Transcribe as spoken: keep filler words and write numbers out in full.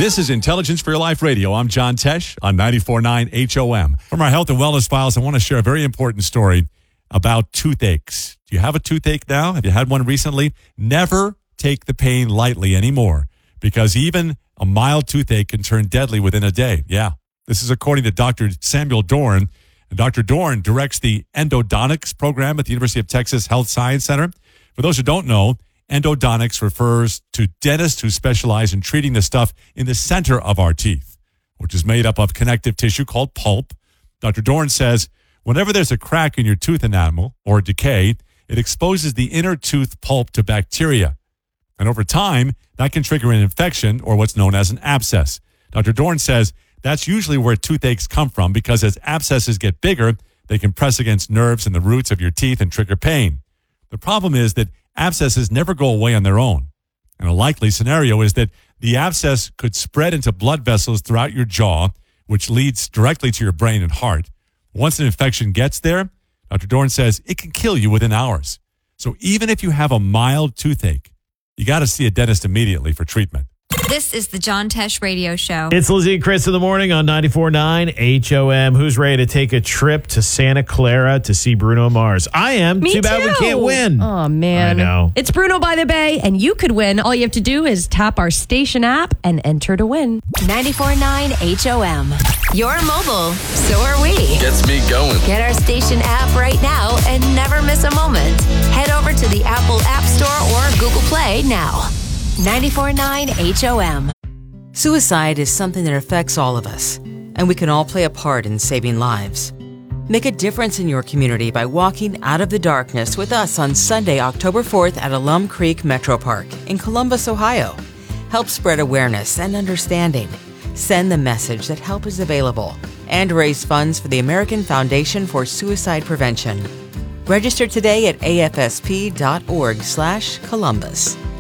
This is Intelligence for Your Life Radio. I'm John Tesh on ninety-four point nine H O M. From our health and wellness files, I want to share a very important story about toothaches. Do you have a toothache now? Have you had one recently? Never take the pain lightly anymore, because even a mild toothache can turn deadly within a day. Yeah. This is according to Doctor Samuel Dorn. And Doctor Dorn directs the endodontics program at the University of Texas Health Science Center. For those who don't know, endodontics refers to dentists who specialize in treating the stuff in the center of our teeth, which is made up of connective tissue called pulp. Doctor Dorn says whenever there's a crack in your tooth enamel or decay, it exposes the inner tooth pulp to bacteria. And over time, that can trigger an infection or what's known as an abscess. Doctor Dorn says that's usually where toothaches come from, because as abscesses get bigger, they can press against nerves in the roots of your teeth and trigger pain. The problem is that abscesses never go away on their own. And a likely scenario is that the abscess could spread into blood vessels throughout your jaw, which leads directly to your brain and heart. Once an infection gets there, Doctor Dorn says it can kill you within hours. So even if you have a mild toothache, you got to see a dentist immediately for treatment. This is the John Tesh Radio Show. It's Lizzie and Chris in the morning on ninety-four point nine H O M. Who's ready to take a trip to Santa Clara to see Bruno Mars? I am. Me too bad too. we can't win. Oh, man. I know. It's Bruno by the Bay, and you could win. All you have to do is tap our station app and enter to win. ninety-four point nine H O M. You're mobile, so are we. Gets me going. Get our station app right now and never miss a moment. Head over to the Apple App Store or Google Play now. ninety-four point nine H O M. Suicide is something that affects all of us, and we can all play a part in saving lives. Make a difference in your community by walking out of the darkness with us on Sunday, October fourth at Alum Creek Metro Park in Columbus, Ohio. Help spread awareness and understanding. Send the message that help is available and raise funds for the American Foundation for Suicide Prevention. Register today at A F S P dot org slash Columbus.